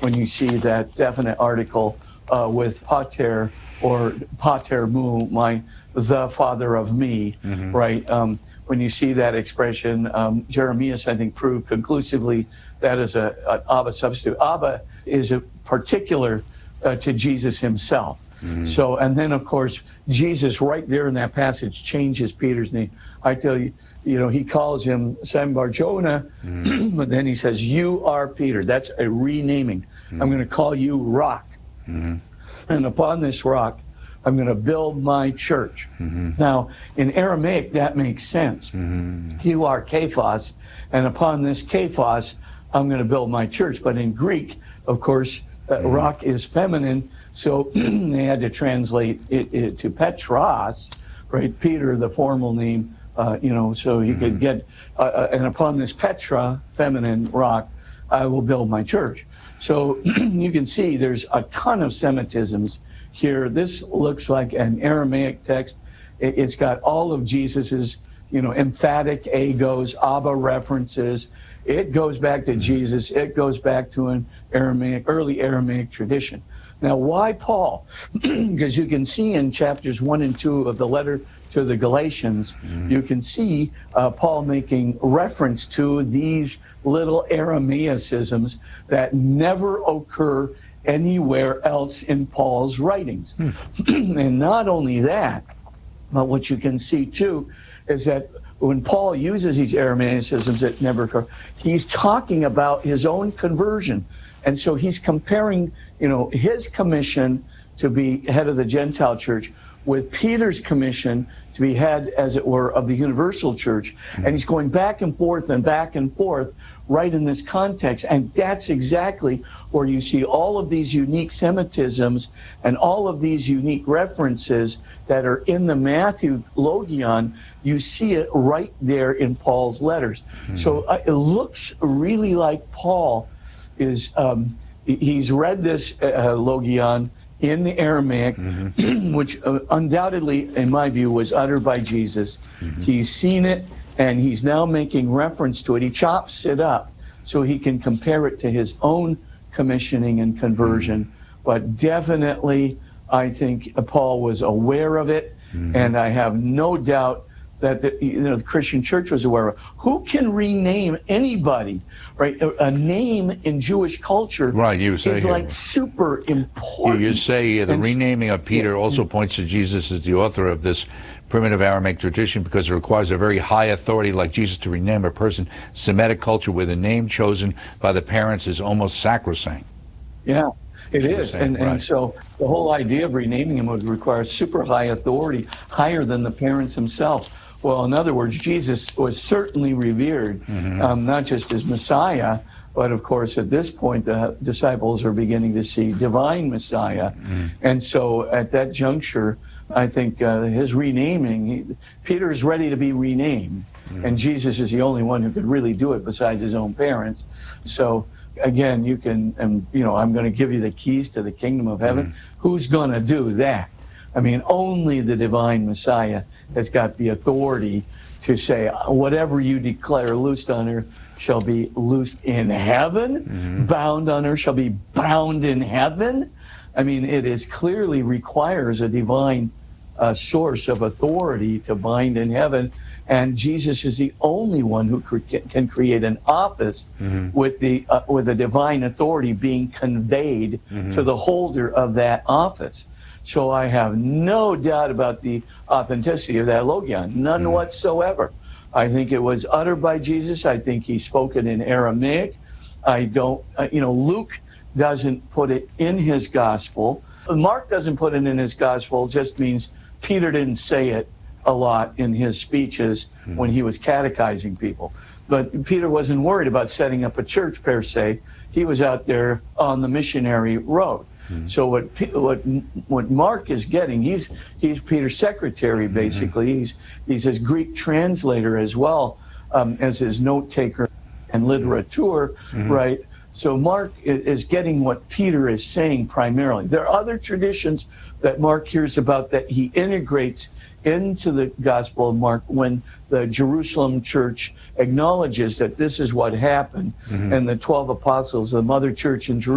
when you see that definite article with pater or pater mu, the father of me, right? When you see that expression, Jeremias, I think, proved conclusively that is an Abba substitute. Abba is a particular to Jesus himself. So, and then, of course, Jesus right there in that passage changes Peter's name. I tell you, he calls him Simon Bar-Jonah, but then he says, you are Peter. That's a renaming. I'm going to call you Rock. And upon this rock, I'm going to build my church. Now, in Aramaic, that makes sense. You are Kephas, and upon this Kephas, I'm going to build my church. But in Greek, of course, rock is feminine, so they had to translate it to Petros, right? Peter, the formal name, so he could get, and upon this Petra, feminine rock, I will build my church. So you can see there's a ton of Semitisms here. This looks like an Aramaic text. It's got all of Jesus's, emphatic agos, Abba references. It goes back to Jesus. It goes back to an early Aramaic tradition. Now, why Paul? Because you can see in chapters 1 and 2 of the letter to the Galatians, you can see Paul making reference to these little Aramaicisms that never occur anywhere else in Paul's writings. And not only that, but what you can see too is that when Paul uses these Aramaicisms that never occur, he's talking about his own conversion. And so he's comparing, his commission to be head of the Gentile church with Peter's commission to be head, as it were, of the universal church. And he's going back and forth right in this context. And that's exactly where you see all of these unique Semitisms and all of these unique references that are in the Matthew Logion. You see it right there in Paul's letters. So it looks really like Paul is, he's read this Logion in the Aramaic, which undoubtedly, in my view, was uttered by Jesus. He's seen it, and he's now making reference to it. He chops it up so he can compare it to his own commissioning and conversion. But definitely, I think Paul was aware of it, and I have no doubt that the Christian church was aware of. Who can rename anybody, right? A name in Jewish culture is like super important. You say the renaming of Peter also points to Jesus as the author of this primitive Aramaic tradition because it requires a very high authority like Jesus to rename a person. Semitic culture where the name chosen by the parents is almost sacrosanct. Yeah. It is, and so the whole idea of renaming him would require super high authority, higher than the parents themselves. Well, in other words, Jesus was certainly revered, not just as Messiah, but of course at this point the disciples are beginning to see divine Messiah. And so at that juncture, I think his renaming, Peter is ready to be renamed, and Jesus is the only one who could really do it besides his own parents. So again, you can, I'm going to give you the keys to the kingdom of heaven. Who's going to do that? I mean, only the divine Messiah has got the authority to say, whatever you declare loosed on earth shall be loosed in heaven, bound on earth shall be bound in heaven. I mean, it clearly requires a divine source of authority to bind in heaven. And Jesus is the only one who can create an office with the divine authority being conveyed to the holder of that office. So I have no doubt about the authenticity of that Logion, none whatsoever. I think it was uttered by Jesus. I think he spoke it in Aramaic. I don't, Luke doesn't put it in his gospel. Mark doesn't put it in his gospel, just means Peter didn't say it a lot in his speeches when he was catechizing people. But Peter wasn't worried about setting up a church per se. He was out there on the missionary road. So what Mark is getting, he's Peter's secretary basically. He's his Greek translator as well as his note taker and literature, right? So Mark is getting what Peter is saying primarily. There are other traditions that Mark hears about that he integrates into the Gospel of Mark when the Jerusalem church acknowledges that this is what happened, and the 12 apostles, the mother church in Jerusalem,